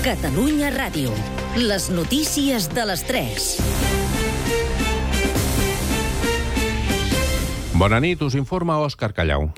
Catalunya Ràdio. Les notícies de les 3. Bona nit, us informa Òscar Callau.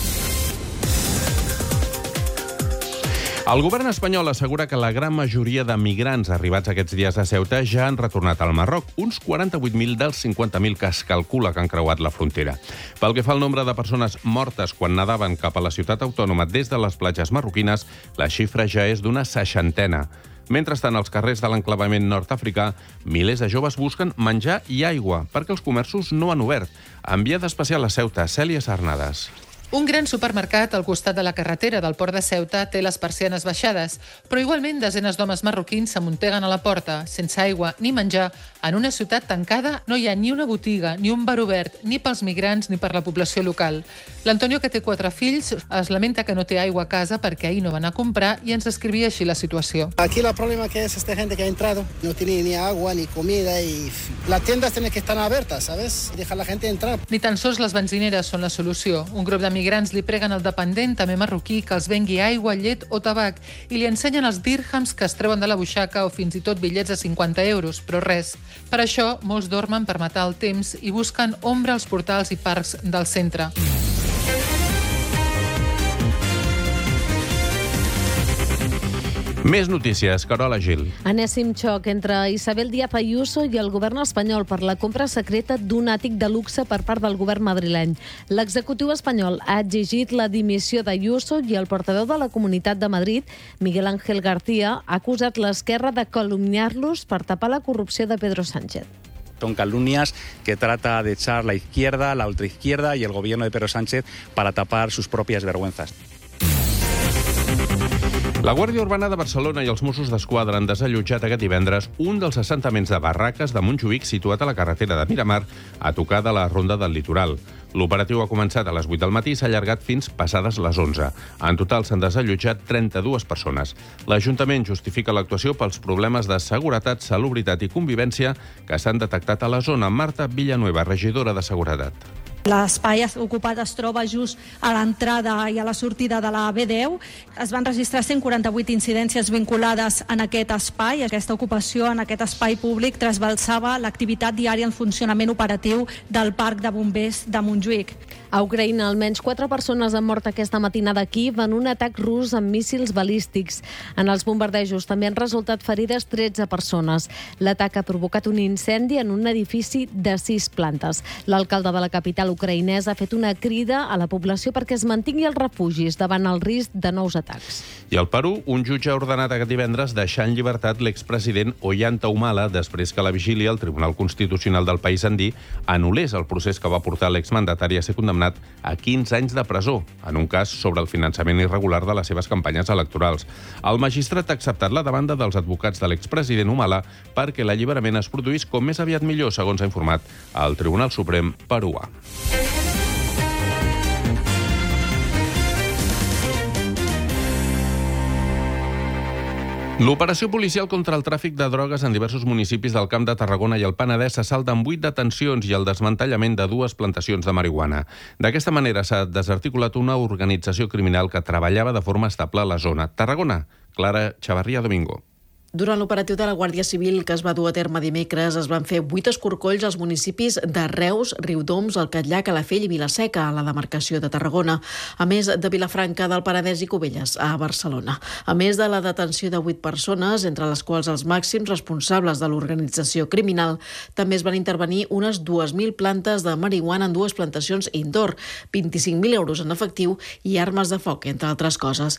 El govern espanyol assegura que la gran majoria de migrants arribats aquests dies a Ceuta ja han retornat al Marroc, uns 48.000 dels 50.000 que es calcula que han creuat la frontera. Pel que fa al nombre de persones mortes quan nadaven cap a la ciutat autònoma des de les platges marroquines, la xifra ja és d'una 60. Mentrestant, als carrers de l'enclavament nord-africà, milers de joves busquen menjar i aigua perquè els comerços no han obert. Enviada especial a Ceuta, Cèlia Sarnades. Un gran supermercat al costat de la carretera del port de Ceuta té les persianes baixades, però igualment desenes d'homes marroquins s'amunteguen a la porta, sense aigua ni menjar. En una ciutat tancada no hi ha ni una botiga, ni un bar obert, ni pels migrants ni per la població local. L'Antonio, que té 4 fills, es lamenta que no té aigua a casa perquè ahir no van a comprar i ens descrivia així la situació. Aquí el problema que es esta gente que ha entrado, no tiene ni agua ni comida y las tiendas tienen que estar abiertas, ¿sabes? Y dejar la gente entrar. Ni tan sols les benzineres són la solució. Un grup de migrants li preguen al dependent, també marroquí, que els vengui aigua, llet o tabac i li ensenyen els dirhams que es treuen de la butxaca o fins i tot bitllets de 50 euros, però res. Per això, molts dormen per matar el temps i busquen ombra als portals i parcs del centre. Més notícies, Carola Gil. Enèsim xoc entre Isabel Díaz Ayuso i el govern espanyol per la compra secreta d'un àtic de luxe per part del govern madrileny. L'executiu espanyol ha exigit la dimissió d'Ayuso i el portaveu de la Comunitat de Madrid, Miguel Ángel García, ha acusat l'esquerra de calumniar-los per tapar la corrupció de Pedro Sánchez. Son calumnias que trata de echar la izquierda, la ultraizquierda y el gobierno de Pedro Sánchez para tapar sus propias vergüenzas. La Guàrdia Urbana de Barcelona i els Mossos d'Esquadra han desallotjat aquest divendres un dels assentaments de barraques de Montjuïc situat a la carretera de Miramar, a tocar de la Ronda del Litoral. L'operatiu ha començat a les 8 del matí i s'ha allargat fins passades les 11. En total s'han desallotjat 32 persones. L'Ajuntament justifica l'actuació pels problemes de seguretat, salubritat i convivència que s'han detectat a la zona. Marta Villanueva, regidora de Seguretat. L'espai ocupat es troba just a l'entrada i a la sortida de la B10. Es van registrar 148 incidències vinculades en aquest espai. Aquesta ocupació en aquest espai públic trasbalsava l'activitat diària en funcionament operatiu del Parc de Bombers de Montjuïc. A Ucraïna, almenys 4 persones han mort aquesta matinada a Kíev en un atac rus amb míssils balístics. En els bombardejos també han resultat ferides 13 persones. L'atac ha provocat un incendi en un edifici de 6 plantes. L'alcalde de la capital ucraïnesa ha fet una crida a la població perquè es mantingui als refugis davant el risc de nous atacs. I al Perú, un jutge ha ordenat aquest divendres deixar en llibertat l'expresident Ollanta Humala després que la vigília el Tribunal Constitucional del país andí anul·lés el procés que va portar l'exmandatari a ser condemnat a 15 anys de presó, en un cas sobre el finançament irregular de les seves campanyes electorals. El magistrat ha acceptat la demanda dels advocats de l'expresident Humala perquè l'alliberament es produís com més aviat millor, segons ha informat el Tribunal Suprem peruà. L'operació policial contra el tràfic de drogues en diversos municipis del Camp de Tarragona i el Penedès se salda amb 8 detencions i el desmantellament de 2 plantacions de marihuana. D'aquesta manera s'ha desarticulat una organització criminal que treballava de forma estable a la zona. Tarragona, Clara Chavarría Domingo. Durant l'operatiu de la Guàrdia Civil que es va dur a terme dimecres es van fer 8 escorcolls als municipis de Reus, Riudoms, el Catllà, Calafell i Vilaseca, a la demarcació de Tarragona, a més de Vilafranca del Penedès i Cubelles, a Barcelona. A més de la detenció de 8 persones, entre les quals els màxims responsables de l'organització criminal, també es van intervenir unes 2.000 plantes de marihuana en 2 plantacions indoor, 25.000 euros en efectiu i armes de foc, entre altres coses.